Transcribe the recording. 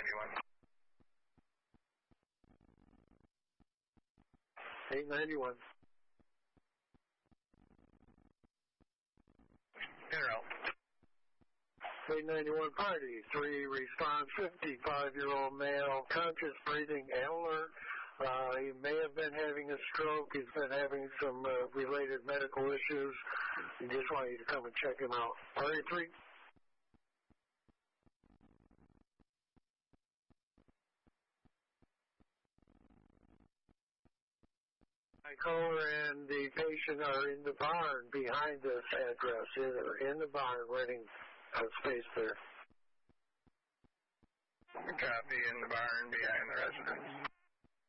891. 891 party, 3 response, 55-year-old male, conscious breathing and alert. He may have been having a stroke. He's been having some related medical issues. We just want you to come and check him out. Party 3. My caller and the patient are in the barn behind this address. They're in the barn renting a space there. Copy, in the barn behind the residence.